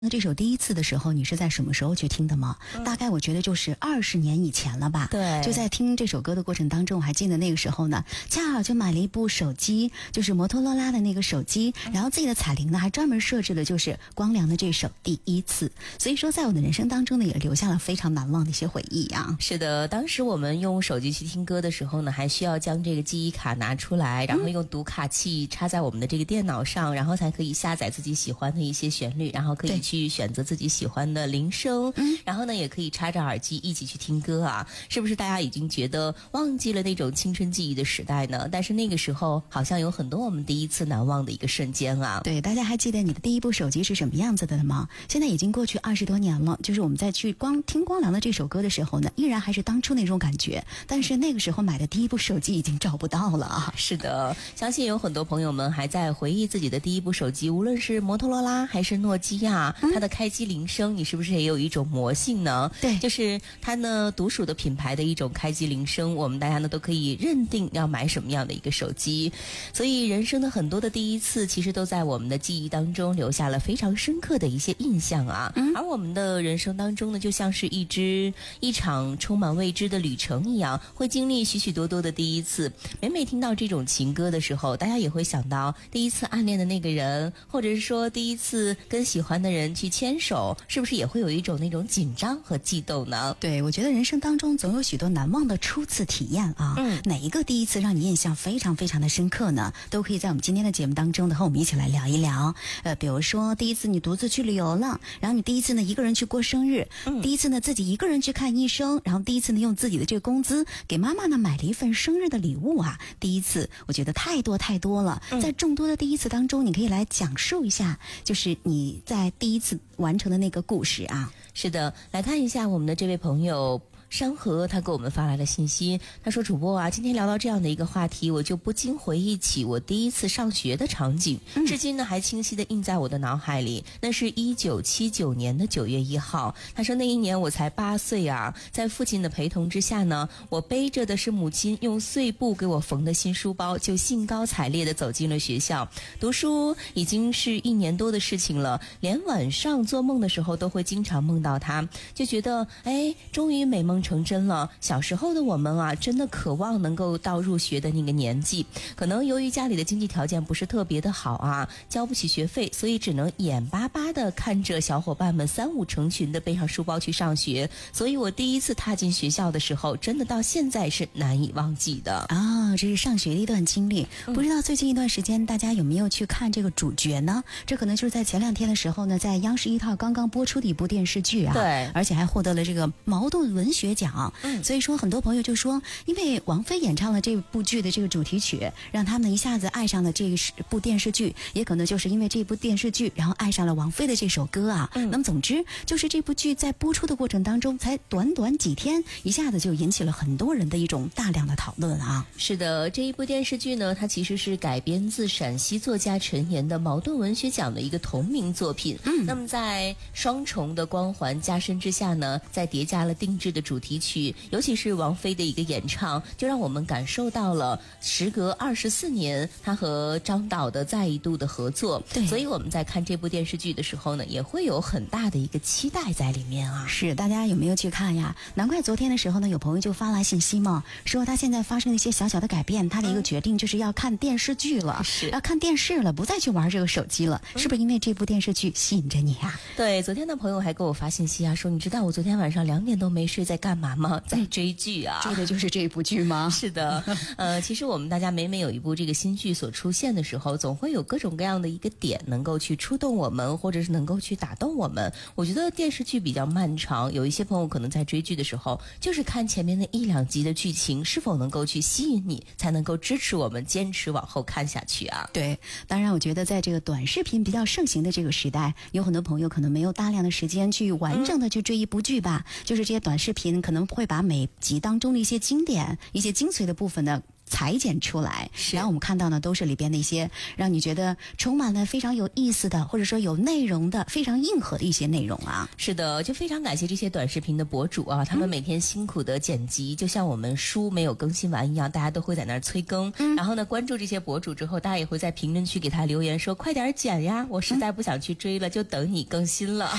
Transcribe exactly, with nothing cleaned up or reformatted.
那这首第一次的时候，你是在什么时候去听的吗？嗯、大概我觉得就是二十年以前了吧。 对， 就在听这首歌的过程当中，我还记得那个时候呢，恰好就买了一部手机，就是摩托罗拉的那个手机，然后自己的彩铃呢还专门设置的就是光良的这首《第一次》，所以说在我的人生当中呢，也留下了非常难忘的一些回忆啊。 是的，当时我们用手机去听歌的时候呢，还需要将这个记忆卡拿出来，然后用读卡器插在我们的这个电脑上，然后才可以下载自己喜欢的一些旋律，然后可以去选择自己喜欢的铃声，嗯，然后呢也可以插着耳机一起去听歌啊。是不是大家已经觉得忘记了那种青春记忆的时代呢？但是那个时候好像有很多我们第一次难忘的一个瞬间啊。 对，大家还记得你的第一部手机是什么样子的吗？现在已经过去二十多年了，就是我们在去光听光良的这首歌的时候呢，依然还是当初那种感觉，但是那个时候买的第一部手机已经找不到了啊。 是的，相信有很多朋友们还在回忆自己的第一部手机，无论是摩托罗拉还是诺基亚，嗯、它的开机铃声你是不是也有一种魔性呢？ 对， 就是它呢独属的品牌的一种开机铃声，我们大家呢都可以认定要买什么样的一个手机。所以人生的很多的第一次其实都在我们的记忆当中留下了非常深刻的一些印象啊。嗯、而我们的人生当中呢，就像是一支一场充满未知的旅程一样，会经历许许多多的第一次。每每听到这种情歌的时候，大家也会想到第一次暗恋的那个人，或者是说第一次跟喜欢的人去牵手，是不是也会有一种那种紧张和悸动呢？ 对，我觉得人生当中总有许多难忘的初次体验啊。嗯，哪一个第一次让你印象非常非常的深刻呢？都可以在我们今天的节目当中呢和我们一起来聊一聊。呃，比如说第一次你独自去旅游了，然后你第一次呢一个人去过生日，嗯、第一次呢自己一个人去看医生，然后第一次呢用自己的这个工资给妈妈呢买了一份生日的礼物啊。第一次我觉得太多太多了，嗯、在众多的第一次当中，你可以来讲述一下，就是你在第一次完成的那个故事啊。 是的，来看一下我们的这位朋友山河，他给我们发来了信息，他说主播啊，今天聊到这样的一个话题，我就不禁回忆起我第一次上学的场景，嗯、至今呢还清晰地印在我的脑海里。那是一九七九年的九月一号，他说那一年我才八岁啊，在父亲的陪同之下呢，我背着的是母亲用碎布给我缝的新书包，就兴高采烈地走进了学校。读书已经是一年多的事情了，连晚上做梦的时候都会经常梦到他，就觉得哎，终于美梦成真了。小时候的我们啊，真的渴望能够到入学的那个年纪，可能由于家里的经济条件不是特别的好啊，交不起学费，所以只能眼巴巴的看着小伙伴们三五成群的背上书包去上学。所以我第一次踏进学校的时候，真的到现在是难以忘记的啊。这是上学的一段经历。嗯、不知道最近一段时间大家有没有去看这个主角呢？这可能就是在前两天的时候呢，在央视一套刚刚播出的一部电视剧啊， 对， 而且还获得了这个茅盾文学奖。嗯，所以说很多朋友就说，因为王菲演唱了这部剧的这个主题曲，让他们一下子爱上了这部电视剧，也可能就是因为这部电视剧，然后爱上了王菲的这首歌啊。嗯，那么总之就是这部剧在播出的过程当中，才短短几天，一下子就引起了很多人的一种大量的讨论啊。 是的，这一部电视剧呢，它其实是改编自陕西作家陈岩的茅盾文学奖的一个同名作品。嗯，那么在双重的光环加深之下呢，再叠加了定制的主题曲，尤其是王菲的一个演唱，就让我们感受到了时隔二十四年她和张导的再一度的合作。 对， 所以我们在看这部电视剧的时候呢，也会有很大的一个期待在里面啊。 是，大家有没有去看呀？难怪昨天的时候呢，有朋友就发来信息嘛，说他现在发生了一些小小的改变，他的一个决定就是要看电视剧了， 是要看电视了，不再去玩这个手机了。嗯、是不是因为这部电视剧吸引着你啊？ 对，昨天的朋友还给我发信息啊，说你知道我昨天晚上两点都没睡在干嘛吗？在追剧啊。 追的就是这部剧吗？ 是的，呃，其实我们大家每每有一部这个新剧所出现的时候，总会有各种各样的一个点能够去触动我们，或者是能够去打动我们。我觉得电视剧比较漫长，有一些朋友可能在追剧的时候，就是看前面的一两集的剧情是否能够去吸引你，才能够支持我们坚持往后看下去啊。 对，当然我觉得在这个短视频比较盛行的这个时代，有很多朋友可能没有大量的时间去完整的去追一部剧吧，嗯、就是这些短视频可能会把每集当中的一些经典、一些精髓的部分呢裁剪出来，然后我们看到呢，都是里边的一些让你觉得充满了非常有意思的，或者说有内容的、非常硬核的一些内容啊。 是的，就非常感谢这些短视频的博主啊，他们每天辛苦的剪辑，嗯、就像我们书没有更新完一样，大家都会在那儿催更。嗯、然后呢，关注这些博主之后，大家也会在评论区给他留言说：“快点剪呀，我实在不想去追了，嗯、就等你更新了。”